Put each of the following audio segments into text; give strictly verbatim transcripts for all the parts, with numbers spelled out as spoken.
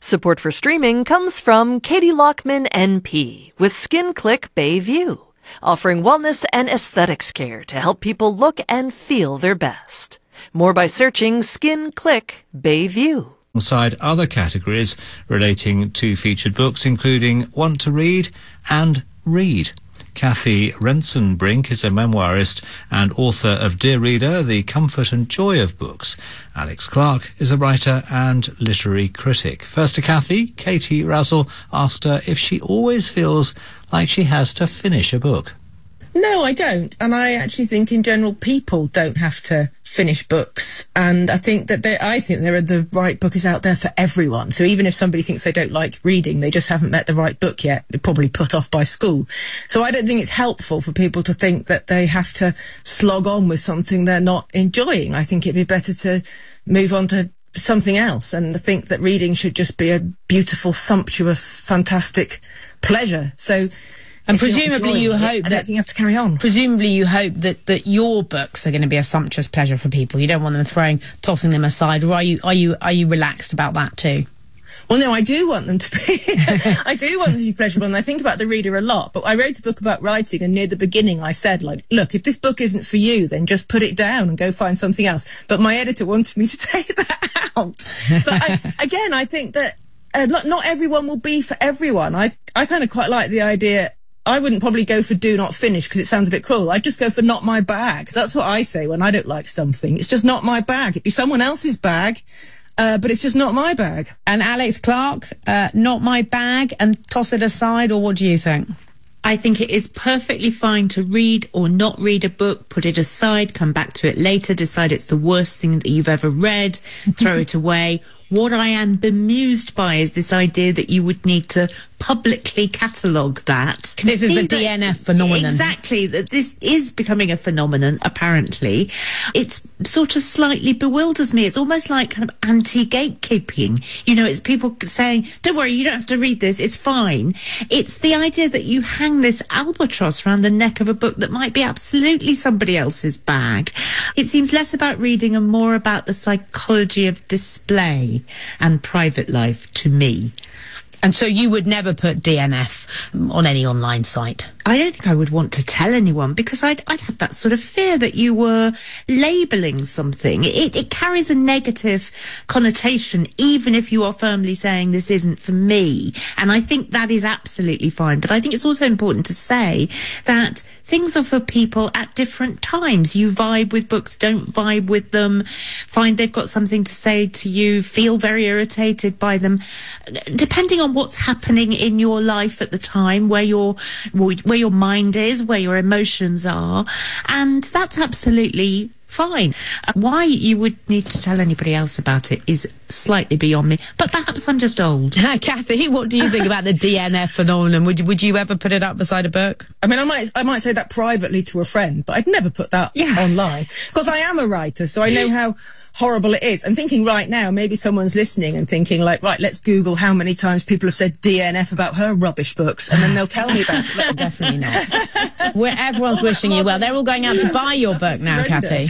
Support for streaming comes from Katie Lockman N P with Skin Click Bayview, offering wellness and aesthetics care to help people look and feel their best. More by searching Skin Click Bayview. Alongside other categories relating to featured books, including Want to Read and Read. Kathy Renson-Brink is a memoirist and author of Dear Reader, The Comfort and Joy of Books. Alex Clark is a writer and literary critic. First to Kathy, Katie Razzle asked her if she always feels like she has to finish a book. No, I don't. And I actually think in general people don't have to finish books. And I think that they, I think there are the right book is out there for everyone. So even if somebody thinks they don't like reading, they just haven't met the right book yet. They're probably put off by school. So I don't think it's helpful for people to think that they have to slog on with something they're not enjoying. I think it'd be better to move on to something else. And I think that reading should just be a beautiful, sumptuous, fantastic pleasure. So And presumably you hope it, that... I don't think you have to carry on. Presumably you hope that, that your books are going to be a sumptuous pleasure for people. You don't want them throwing, tossing them aside. Or are you, are you, are you relaxed about that too? Well, no, I do want them to be. I do want them to be pleasurable, and I think about the reader a lot. But I wrote a book about writing, and near the beginning I said, like, look, if this book isn't for you, then just put it down and go find something else. But my editor wanted me to take that out. But I, again, I think that uh, not, not everyone will be for everyone. I, I kind of quite like the idea... I wouldn't probably go for do not finish because it sounds a bit cruel. I'd just go for not my bag. That's what I say when I don't like something. It's just not my bag. It'd be someone else's bag, uh, but it's just not my bag. And Alex Clark, uh, not my bag, and toss it aside, or what do you think? I think it is perfectly fine to read or not read a book, put it aside, come back to it later, decide it's the worst thing that you've ever read, throw it away. What I am bemused by is this idea that you would need to publicly catalogue that. This is the D N F phenomenon. Exactly. That this is becoming a phenomenon, apparently. It's sort of slightly bewilders me. It's almost like kind of anti-gatekeeping. You know, it's people saying, don't worry, you don't have to read this, it's fine. It's the idea that you hang this albatross around the neck of a book that might be absolutely somebody else's bag. It seems less about reading and more about the psychology of display and private life to me. And so you would never put D N F on any online site? I don't think I would want to tell anyone because I'd, I'd have that sort of fear that you were labelling something. It, it carries a negative connotation, even if you are firmly saying this isn't for me. And I think that is absolutely fine. But I think it's also important to say that things are for people at different times. You vibe with books, don't vibe with them, find they've got something to say to you, feel very irritated by them. Depending on what's happening in your life at the time, where your where your mind is, where your emotions are, and that's absolutely fine. Why you would need to tell anybody else about it is slightly beyond me, but perhaps I'm just old. Kathy, what do you think about the D N F phenomenon? Would would you ever put it up beside a book? I mean, I might I might say that privately to a friend, but I'd never put that yeah. online because I am a writer, so I know how horrible it is. I'm thinking right now, maybe someone's listening and thinking like, right, let's Google how many times people have said D N F about her rubbish books, and then they'll tell me about it. Definitely not. Where everyone's wishing you well. They're all going out to buy your book now, Kathy.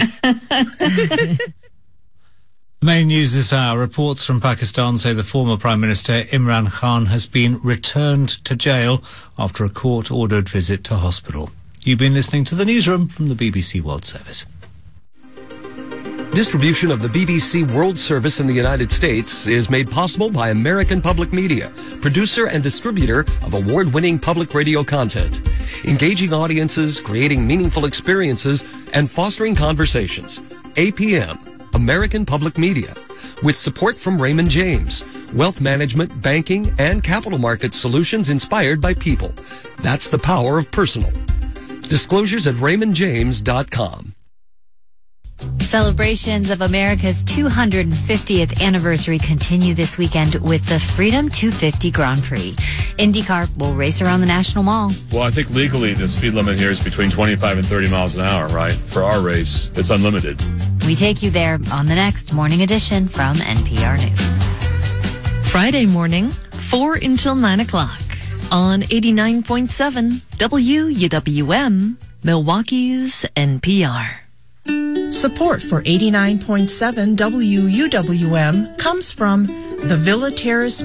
Main news this hour. Reports from Pakistan say the former Prime Minister Imran Khan has been returned to jail after a court-ordered visit to hospital. You've been listening to the newsroom from the B B C World Service. Distribution of the B B C World Service in the United States is made possible by American Public Media, producer and distributor of award-winning public radio content, engaging audiences, creating meaningful experiences, and fostering conversations. A P M, American Public Media, with support from Raymond James, wealth management, banking, and capital market solutions inspired by people. That's the power of personal. Disclosures at raymond james dot com. Celebrations of America's two hundred fiftieth anniversary continue this weekend with the Freedom two fifty Grand Prix. IndyCar will race around the National Mall. Well, I think legally the speed limit here is between twenty-five and thirty miles an hour, right? For our race, it's unlimited. We take you there on the next Morning Edition from N P R News. Friday morning, four until nine o'clock on eighty-nine point seven W U W M, Milwaukee's N P R. Support for eighty-nine point seven W U W M comes from the Villa Terrace